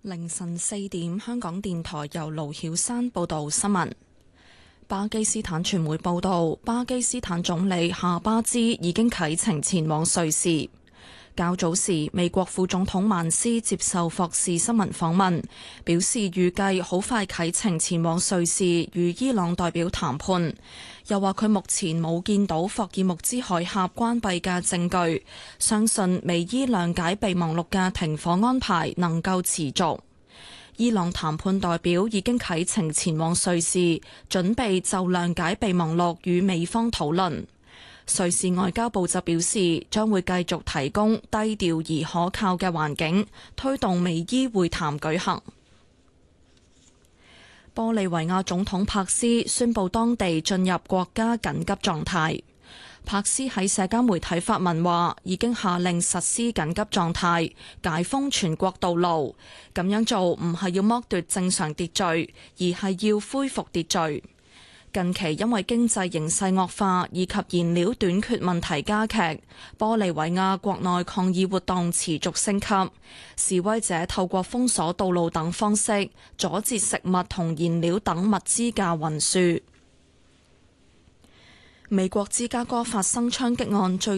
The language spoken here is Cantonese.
凌晨4點，香港電台由盧曉山報道新聞。巴基斯坦傳媒報道，巴基斯坦總理夏巴茲已經啟程前往瑞士。較早時，美國副總統曼斯接受霍士新聞訪問，表示預計好快啟程前往瑞士與伊朗代表談判。又話佢目前冇見到霍爾木茲海峽關閉嘅證據，相信美伊諒解備忘錄嘅停火安排能夠持續。伊朗談判代表已經啟程前往瑞士，準備就諒解備忘錄與美方討論。瑞士外交部就表示，將會繼續提供低調而可靠嘅環境，推動美伊會談舉行。玻利維亞總統柏斯宣布當地進入國家緊急狀態。柏斯喺社交媒體發文話，已經下令實施緊急狀態，解封全國道路。咁樣做唔係要剝奪正常秩序，而係要恢復秩序。近期因為經濟形勢惡化以及燃料短缺問題加劇，玻利維亞國內抗議活動持續升級。示威者透過封鎖道路等方式，阻截食物同燃料等物資嘅運輸。美國芝加哥發生槍擊案，最